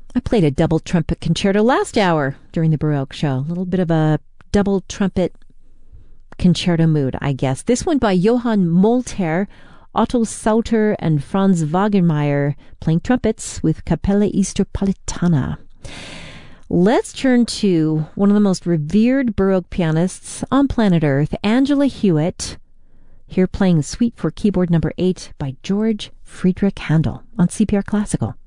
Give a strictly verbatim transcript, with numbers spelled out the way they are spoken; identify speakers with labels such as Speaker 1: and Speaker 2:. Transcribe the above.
Speaker 1: I played a double trumpet concerto last hour during the Baroque show. A little bit of a double trumpet concerto mood, I guess. This one by Johann Molter, Otto Sauter, and Franz Wagermeyer playing trumpets with Capella Easterpolitana. Let's turn to one of the most revered Baroque pianists on planet Earth, Angela Hewitt, here playing Suite for Keyboard Number eight by George Friedrich Handel on C P R Classical.